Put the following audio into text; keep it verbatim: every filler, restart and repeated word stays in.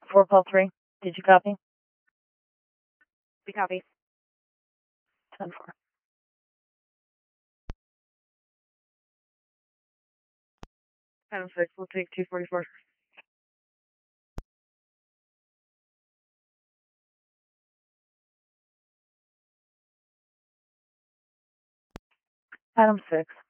four call three. Did you copy? We copy. ten four. Item six, we'll take two forty-four. Item six.